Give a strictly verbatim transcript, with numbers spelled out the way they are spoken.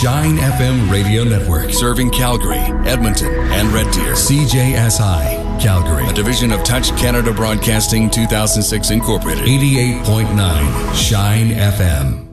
Shine F M Radio Network. Serving Calgary, Edmonton, and Red Deer. C J S I, Calgary. A division of Touch Canada Broadcasting two thousand six Incorporated. eighty-eight point nine Shine F M.